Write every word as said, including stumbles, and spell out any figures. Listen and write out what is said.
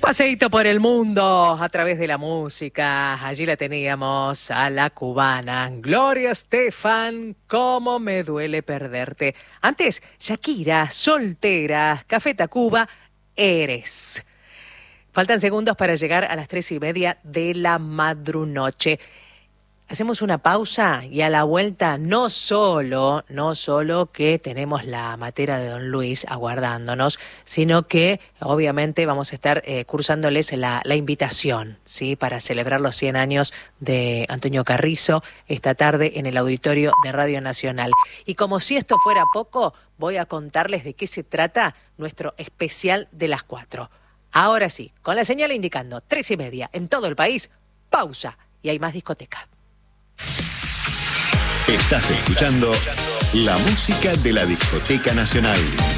Paseíto por el mundo a través de la música. Allí la teníamos a la cubana Gloria Estefan, cómo me duele perderte. Antes, Shakira, Soltera, Café Tacuba, Eres. Faltan segundos para llegar a las tres y media de la madrunoche. Hacemos una pausa y a la vuelta no solo, no solo que tenemos la matera de Don Luis aguardándonos, sino que obviamente vamos a estar eh, cursándoles la, la invitación, ¿sí? Para celebrar los cien años de Antonio Carrizo esta tarde en el auditorio de Radio Nacional. Y como si esto fuera poco, voy a contarles de qué se trata nuestro especial de las cuatro. Ahora sí, con la señal indicando tres y media en todo el país, pausa y hay más discoteca. Estás escuchando la música de la Discoteca Nacional.